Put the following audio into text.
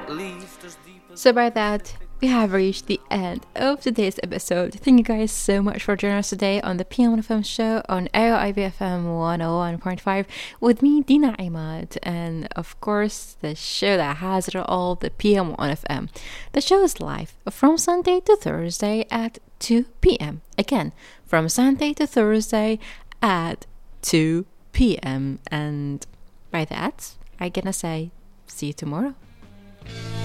So by that, we have reached the end of today's episode. Thank you guys so much for joining us today on the PM1FM show on AOIBFM 101.5 with me, Dina Imad, and of course, the show that has it all, the PM1FM. The show is live from Sunday to Thursday at 2 p.m. Again, from Sunday to Thursday at 2 p.m. And by that, I'm gonna say, see you tomorrow.